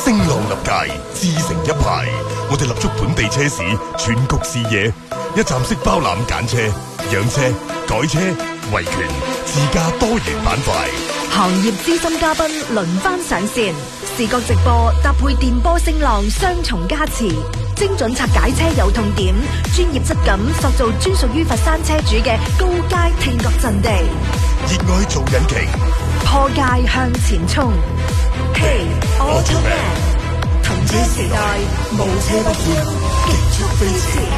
聲浪立界，自成一派。我哋立足本地車市，全局視野，一站式包攬揀車、養車、改車、維權、自駕多元板塊。 行業資深嘉賓輪番上線，視覺直播搭配電波聲浪雙重加持，精準拆解車有痛點，專業質感塑造專屬於佛山車主嘅高階聽覺陣地。 熱愛做引擎， 破界向前衝。Hey Automan， 同車時代，無車不歡，極速飛馳。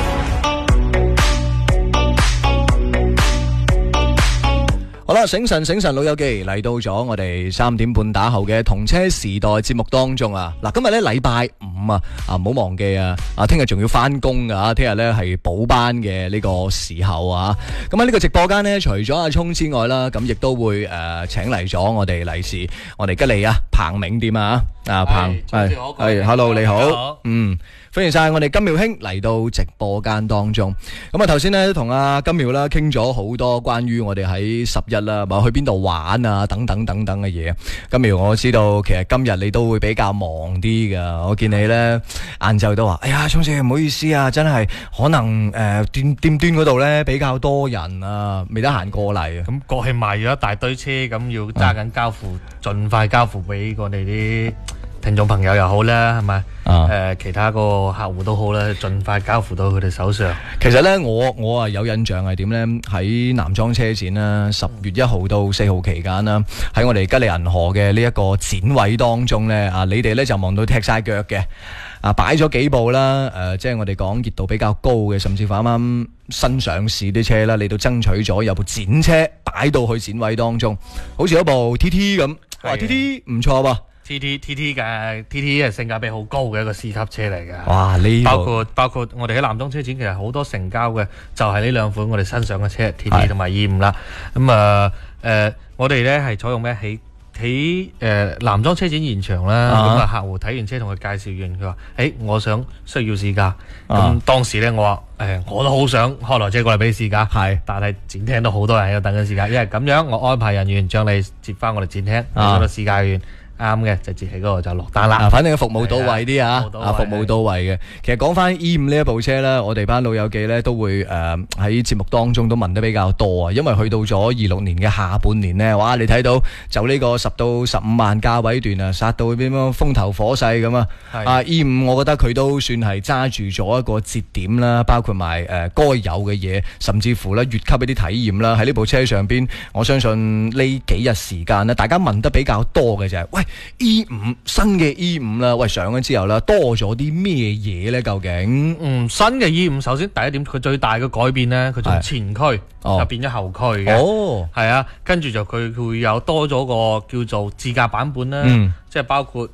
好啦，醒神老友記嚟到咗我哋3點半打後嘅同車時代節目當中啊！嗱，今日咧禮拜五啊，唔好忘記啊！聽日仲要翻工噶，聽日咧係補班嘅呢個時候啊！咁喺呢個直播間呢，除咗阿聰之外啦，咁亦都會請嚟咗我哋嚟自我哋吉利啊彭銘店啊，彭係 ，hello 你好，歡迎晒我哋金妙兄嚟到直播間當中。咁啊，頭先咧同阿金妙啦傾咗好多關於我哋喺11啦，或去邊度玩啊，等等嘅嘢。金妙，我知道其實今日你都會比較忙啲噶。我見你咧晏晝都話，哎呀，聰姐唔好意思啊，真係可能店端嗰度咧比較多人啊，未得閒過嚟啊。 咁國慶賣咗一大堆車，咁要揸緊交付，盡快交付俾我哋啲聽眾朋友又好啦，係咪？其他個客戶都好啦，盡快交付到佢哋手上。 其實咧，我有印象係點咧？喺男裝車展啦，10月1號到4號期間啦，喺我哋吉利銀河嘅呢一個展位當中咧，你哋咧就望到踢晒腳嘅，擺咗幾部啦，即係我哋講熱度比較高嘅，甚至乎啱啱新上市啲車啦，你都爭取咗有部展車擺到去展位當中，好似有部 TT 咁，哇 TT 唔錯噃。 TT 係性價比好高嘅一個 C 級車嚟嘅。 哇！呢包括我哋喺男裝車展其實好多成交嘅就係呢兩款我哋新上嘅車 TT 同埋25啦。咁我哋咧係採用咩喺男裝車展現場啦。咁客戶睇完車同佢介紹完，佢話：我需要試駕。咁當時咧我話：我都好想開台車過嚟俾你試駕。係，但係展廳都好多人喺度等緊試駕，因為咁樣我安排人員將你接翻我哋展廳，上到試駕完。啱嘅，直接喺嗰度就落單啦。 反正服務到位啲服務到位嘅。其實講翻 E5 呢一部車咧，我哋班老友記咧都會喺節目當中都問得比較多啊。因為去到咗26年嘅下半年呢，哇！你睇到就呢個10到15萬價位段啊，殺到邊樣風頭火勢咁啊。E5 我覺得佢都算係揸住咗一個節點啦，包括埋該有嘅嘢，甚至乎咧越級一啲體驗啦。喺呢部車上邊，我相信呢幾日時間咧，大家問得比較多嘅就係喂。E5 新嘅 E5 啦，喂上咗之後啦，多咗啲咩嘢咧？究竟？ 新嘅 E5 首先第一點，佢最大嘅改變咧，佢從前驅就變咗後驅嘅。係啊，跟住就佢會有多咗個叫做自駕版本啦，即係包括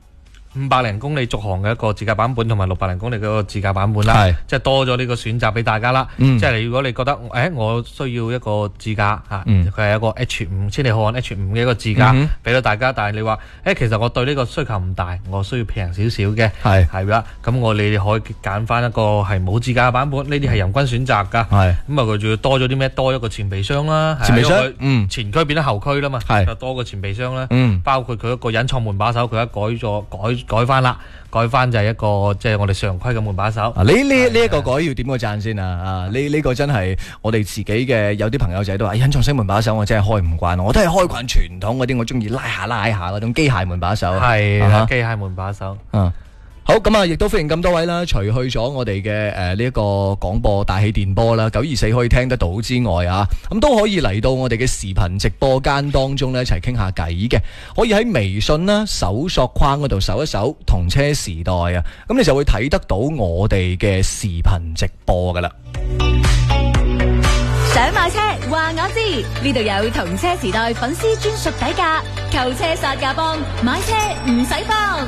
500零公里續航嘅一個自駕版本，同埋600零公里嘅一個自駕版本啦，即係多咗呢個選擇俾大家啦。即係如果你覺得我需要一個自駕佢係一個 H5 千里浩瀚 H5 嘅一個自駕俾到大家，但係你話其實我對呢個需求唔大，我需要平少少嘅係啦，咁你哋可以揀翻一個係冇自駕嘅版本，呢啲係人均選擇㗎。咁佢仲要多咗啲咩？多一個前備箱啦，前備箱前驅變咗後驅啦嘛，就多個前備箱啦，包括佢一個隱藏門把手，佢一改翻啦，改翻就係一個即係我哋常規嘅門把手。 呢一個改要點個讚先啊！呢個真係我哋自己嘅，有啲朋友仔都話隱藏式門把手我真係開唔慣，我都係開慣傳統嗰啲，我中意拉下嗰種機械門把手。 係機械門把手。 好，咁啊，亦都歡迎咁多位啦，除去咗我哋嘅呢一個廣播大氣電波啦，924可以聽得到之外啊，咁都可以嚟到我哋嘅視頻直播間當中咧，一齊傾下偈嘅。可以喺微信啦搜索框嗰度搜一搜同車時代啊，咁你就會睇得到我哋嘅視頻直播噶啦。 想買車話我知，呢度有同車時代粉絲專屬底價，購車殺價幫，買車唔使慌。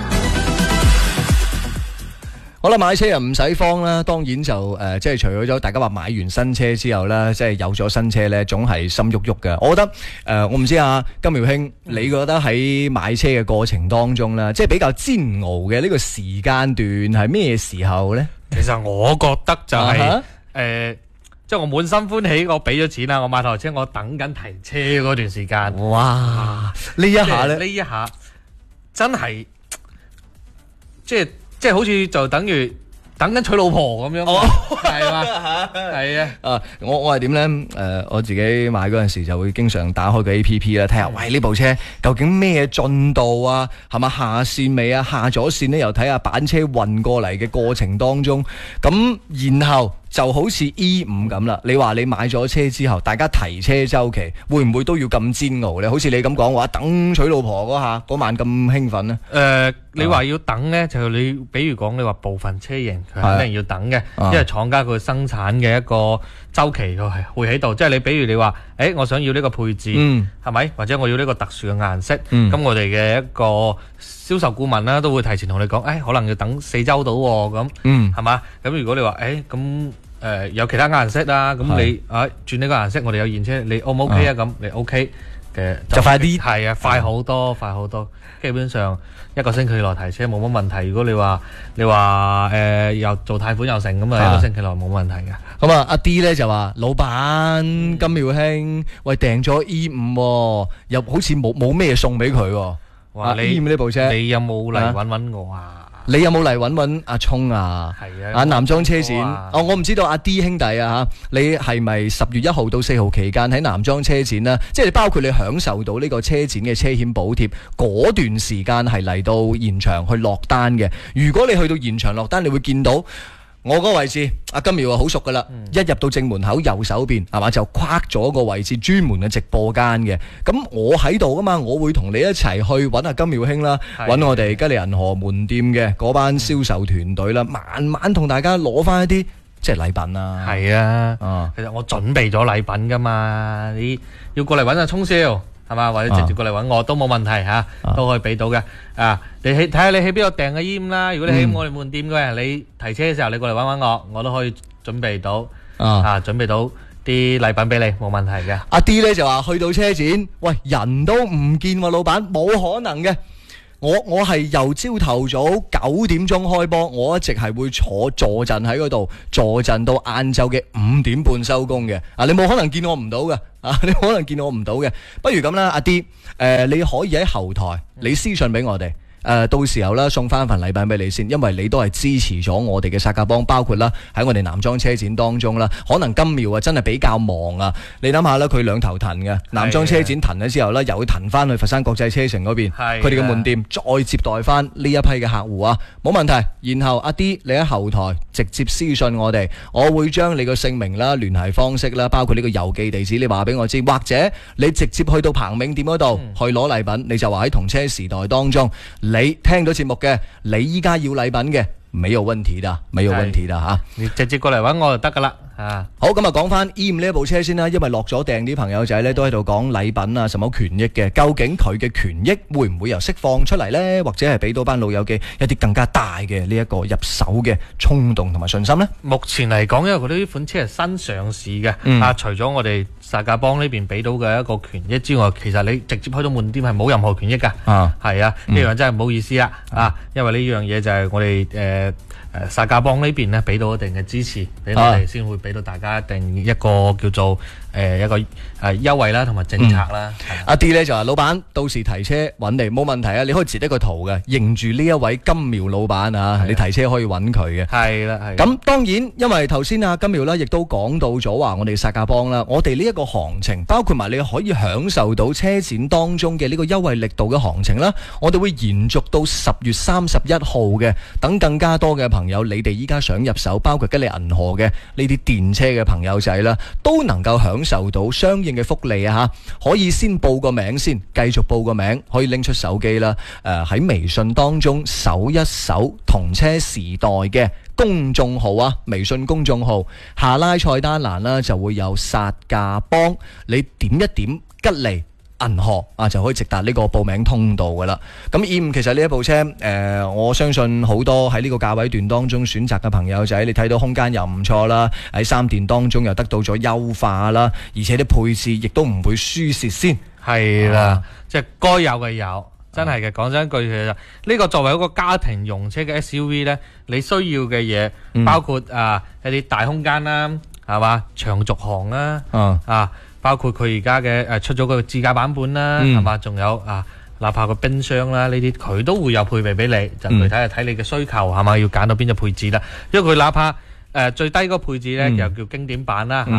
好啦，買車又唔使慌啦，當然就即係除咗大家話買完新車之後咧，即係有咗新車咧，總係心喐喐嘅。我覺得我唔知啊，金苗兄，你覺得喺買車嘅過程當中咧，即係比較煎熬嘅呢個時間段係咩時候咧？ 其實我覺得就係即係我滿心歡喜，我俾咗錢啦，我買台車，我等緊提車嗰段時間。 哇！呢一下咧， 呢一下真係即係好似就等於等緊娶老婆咁樣，係嘛？係啊。 我係點咧？我自己買嗰陣時就會經常打開個 APP 啦，睇下喂呢部車究竟咩進度啊？係咪下線未啊？下咗線呢，又睇下板車運過嚟嘅過程當中，咁然後就好似 E5 咁啦。你話你買咗車之後，大家提車周期會唔會都要咁煎熬咧？好似你咁講話，等娶老婆嗰晚咁興奮咧？ 你話要等咧，就你比如講你話部分車型佢肯定要等嘅，因為廠家佢生產嘅一個周期佢係會喺度。即係你比如你話，我想要呢個配置，係咪？或者我要呢個特殊嘅顏色，咁我哋嘅一個銷售顧問啦，都會提前同你講，可能要等4週到喎，咁係嘛？咁如果你話，有其他顏色啊，咁你轉呢個顏色，我哋有現車，你 O 唔 OK 啊？咁你 OK 嘅就快啲， 係啊，快好多，快好多。基本上1個星期內提車冇乜問題。如果你話又做貸款又成咁啊，1個星期內冇問題嘅。 咁啊，阿 D 咧就話：老闆金耀興，喂訂咗 E5，又好似冇咩送俾佢。 哇 ！E5 呢部車， 你有冇嚟揾我啊？ 你有冇嚟揾阿聰啊？係啊，南莊車展。我唔知道阿 D 兄弟啊嚇，你係咪10月1號到4號期間喺南莊車展啦？即係包括你享受到呢個車展嘅車險補貼嗰段時間係嚟到現場去落單嘅。如果你去到現場落單，你會見到我嗰個位置，阿金苗啊好熟噶啦，一入到正門口右手邊係嘛，就跨咗個位置專門嘅直播間嘅。咁我喺度噶嘛，我會同你一齊去揾阿金苗兄啦，揾我哋吉利銀河門店嘅嗰班銷售團隊啦，慢慢同大家攞翻一啲即係禮品啦。係啊，其實我準備咗禮品噶嘛，你要過嚟揾阿聰少係嘛，或者直接過嚟揾我都冇問題嚇，都可以俾到嘅。你睇下你喺邊度訂嘅E5啦。如果你喺我哋門店嘅，你提車嘅時候你過嚟揾我都可以準備到準備到啲禮品俾你，冇問題嘅。阿 D 咧就話去到車展，喂人都唔見喎，老闆冇可能嘅。我係由朝頭早9點鐘開波，我一直係會坐陣喺嗰度，坐陣到晏晝嘅5點半收工嘅。你冇可能見我唔到嘅，你可能見我唔到嘅。不如咁啦，阿 D，你可以喺後台你私信俾我哋。到時候啦，送翻份禮品俾你先，因為你都係支持咗我哋嘅薩價幫，包括啦喺我哋南莊車展當中啦，可能金苗啊真係比較忙啊，你諗下啦，佢兩頭騰嘅，南莊車展騰咗之後啦，又會騰翻去佛山國際車城嗰邊，佢哋嘅門店再接待翻呢一批嘅客戶啊，冇問題。然後阿 D 你喺後台直接私信我哋，我會將你個姓名啦、聯繫方式啦，包括呢個郵寄地址，你話俾我知，或者你直接去到彭銘店嗰度去攞禮品，你就話喺同車時代當中。你聽到節目嘅，你依家要禮品嘅，沒有問題的，沒有問題的吓， 你直接過嚟揾我就得噶啦。 好，咁啊講翻 E5呢一部車先啦，因為落咗訂啲朋友仔呢都喺度講禮品啊，什麼權益嘅，究竟佢嘅權益會唔會由釋放出嚟呢？或者係俾到班老友記一啲更加大嘅呢一個入手嘅衝動同埋信心呢？ 目前嚟講，因為佢呢款車係新上市嘅，除咗我哋薩價幫呢邊俾到嘅一個權益之外，其實你直接開到門店係冇任何權益噶。係啊，呢樣真係唔好意思啦，因為呢樣嘢就係我哋薩價幫呢邊咧俾到一定嘅支持，俾我哋先會俾到大家一定一個叫做一個優惠啦，同埋政策啦。 阿 D 咧就話：老闆到時提車揾你冇問題啊，你可以截一個圖嘅，認住呢一位金苗老闆啊，你提車可以揾佢嘅。係啦，係。咁當然，因為頭先阿金苗啦，亦都講到咗話，我哋薩價幫啦，我哋呢一個行情，包括埋你可以享受到車展當中嘅呢個優惠力度嘅行情啦，我哋會延續到10月31號嘅，等更加多嘅朋友，你哋依家想入手，包括吉利銀河嘅呢啲電車嘅朋友仔啦，都能夠享受到相應嘅福利啊！吓，可以先報個名先，繼續報個名，可以拎出手機啦。喺微信當中搜一搜同車時代嘅公眾號啊，微信公眾號下拉菜單欄啦，就會有薩價幫，你點一點吉利銀河就可以直達呢個報名通道噶啦。咁E5其實呢一部車我相信好多喺呢個價位段當中選擇嘅朋友仔，你睇到空間又唔錯啦，喺三電當中又得到咗優化啦，而且啲配置亦都唔會輸蝕先。係啦， 即係該有嘅有，真係嘅。講真一句，其實呢個作為一個家庭用車嘅 SUV 呢，你需要嘅嘢包括一啲大空間啦，係嘛，長續航啦，包括佢而家嘅出咗個自駕版本啦，係嘛，仲有哪怕個冰箱啦呢啲，佢都會有配備俾你，就具體係睇你嘅需求係嘛，要揀到邊隻配置啦。因為佢哪怕最低嗰個配置咧，又叫經典版啦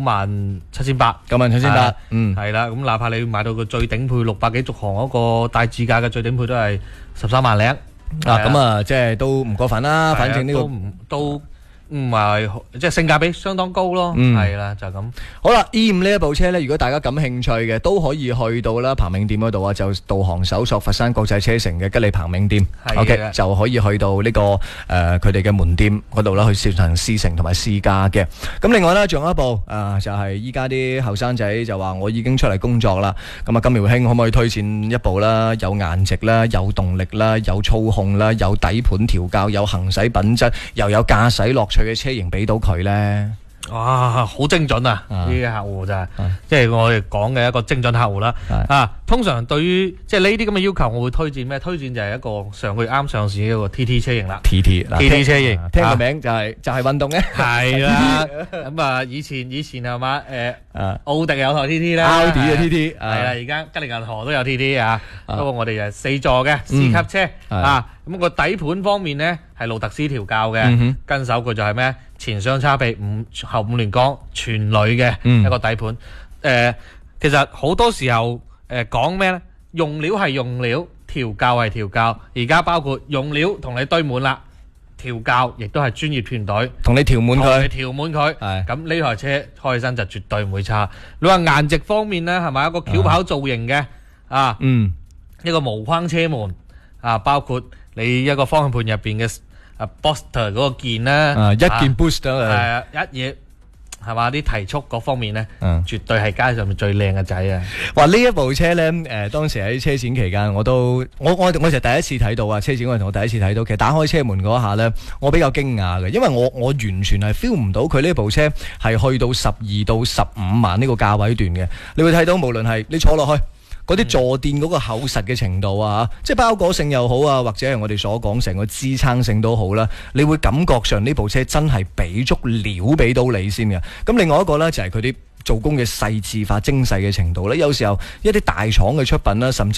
，97,800，係啦。咁哪怕你買到個最頂配600幾續航嗰個帶智駕嘅最頂配都係13萬零。 咁啊，即係都唔過分啦。反正呢個都唔係即係性價比相當高咯。係啦，就咁。 好啦，E5呢一部車咧，如果大家感興趣嘅，都可以去到啦彭銘店嗰度啊，就導航搜索佛山國際車城嘅吉利彭銘店 ，OK 就可以去到呢個佢哋嘅門店嗰度啦，去試乘試乘同埋試駕嘅。咁另外咧，仲有一部就係依家啲後生仔就話我已經出嚟工作啦。咁啊，金苗兄可唔可以推薦一部啦？有顏值啦，有動力啦，有操控啦，有底盤調校，有行駛品質，又有駕駛樂趣嘅車型俾到佢呢？ 哇，好精準啊！呢啲客戶就係即係我哋講嘅一個精準客戶啦。通常對於即係呢啲咁嘅要求，我會推薦咩？推薦就係一個上個月啱上市嘅一個 TT 車型啦。TT 車型， 聽個名就係運動嘅。 係啦，咁啊以前係嘛奧迪有台 TT 啦， 奧迪嘅 TT 係啦，而家吉利銀河都有 TT 啊。不過我哋就係4座嘅 C 級車啊。咁個底盤方面呢，係路特斯調校嘅，跟手佢就係咩？前雙叉臂後5連桿全鋁嘅一個底盤。其實好多時候講咩呢？用料係用料，調校係調校。而家包括用料同你堆滿啦，調校亦都係專業團隊同你調滿佢。 咁呢台車開起身就絕對唔會差。你話顏值方面呢，係咪一個轎跑造型嘅一個無框車門包括你一個方向盤入邊嘅Booster 嗰個鍵咧， 一鍵 Booster 一嘢係嘛，啲提速嗰方面咧，絕對係街上面最靚嘅仔啊！ 話呢一部車咧，當時喺車展期間，我就第一次睇到啊！車展嗰陣我第一次睇到，其實打開車門嗰下咧，我比較驚訝嘅，因為我完全係 feel 唔到佢呢部車係去到12到15萬呢個價位段嘅。你會睇到無論係你坐落去。嗰啲坐墊嗰個厚實嘅程度啊，即係包裹性又好啊，或者係我哋所講成個支撐性都好啦，你會感覺上呢部車真係俾足料俾到你先嘅。咁另外一個呢，就係佢啲做工嘅細緻化、精細嘅程度呢，有時候一啲大廠嘅出品啦，甚至